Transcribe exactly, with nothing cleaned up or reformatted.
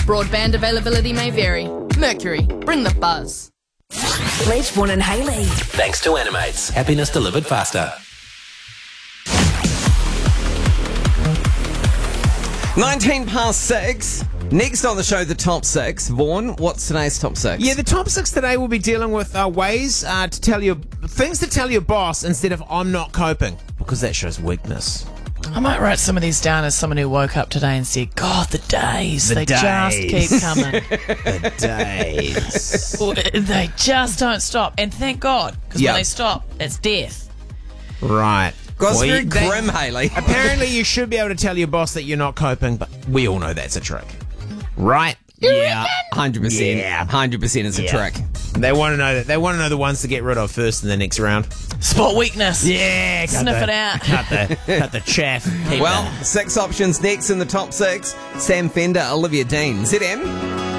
Broadband availability may vary. Mercury, bring the buzz. Ledgeborn and Hayley. Thanks to Animates. Happiness delivered faster. nineteen past six. Next on the show, the top six. Vaughan, what's today's top six? Yeah, the top six today will be dealing with uh, ways uh, to tell your things to tell your boss instead of "I'm not coping," because that shows weakness. I might write some of these down as someone who woke up today and said, God, the days, The they days. just keep coming. The days. They just don't stop. And thank God, because Yep. when they stop, it's death. Right. God's Well, very you- they- grim, Hayley. Apparently, you should be able to tell your boss that you're not coping, but we all know that's a trick. Right? Yeah. one hundred percent. Yeah. one hundred percent is a Yeah. trick. They want to know that. They want to know the ones to get rid of first in the next round. Spot weakness. Yeah. Sniff it out. Cut the, cut the chaff. Keep Well, it. six options next in the top six. Sam Fender, Olivia Dean. Z M.